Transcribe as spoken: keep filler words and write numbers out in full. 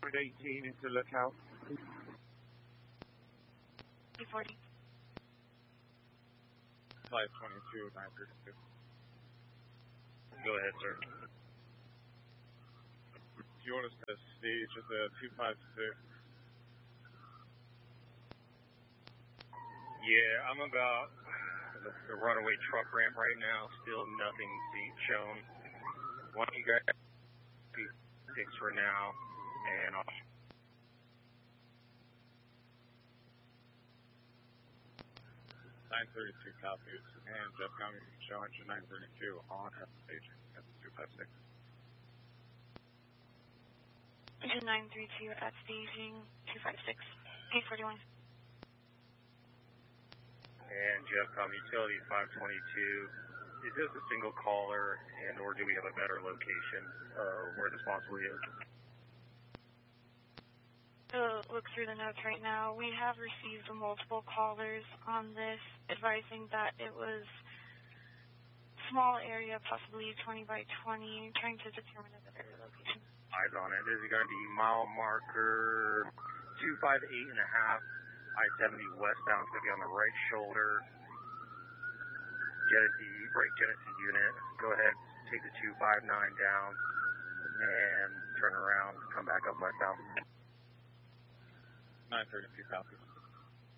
eighteen into Lookout. two forty. five twenty-two, nine thirty-two. Go ahead, sir. Do you want us to stage at the two five six? Yeah, I'm about the, the runaway truck ramp right now. Still nothing shown. Why don't you guys do six for now, and I'll... nine thirty-two copies, and Jeff County show engine nine thirty-two on at the station at the two five six. Engine nine thirty-two at staging two five six, eight forty-one. And Jeff County Utility five twenty-two, is this a single caller, and or do we have a better location uh, where this possibly is? To look through the notes right now, we have received multiple callers on this advising that it was small area, possibly twenty by twenty, trying to determine a better location. Eyes on it. This is going to be mile marker two five eight and a half, I seventy westbound. It's going to be on the right shoulder. Genesee, brake Genesee unit. Go ahead, take the two five nine down and turn around, come back up westbound. nine thirty-two copies.